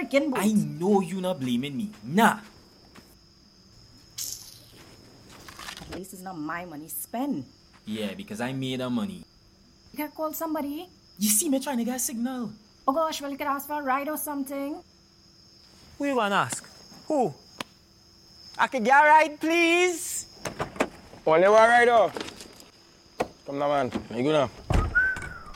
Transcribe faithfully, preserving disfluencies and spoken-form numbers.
again, boy. I know you not blaming me. Nah. At least it's not my money spent. Yeah, because I made the money. You can call somebody. You see me trying to get a signal. Oh gosh, well, you could ask for a ride or something. Who you want to ask? Who? I could get a ride, please? Only one ride, oh. Come now, man. You go now.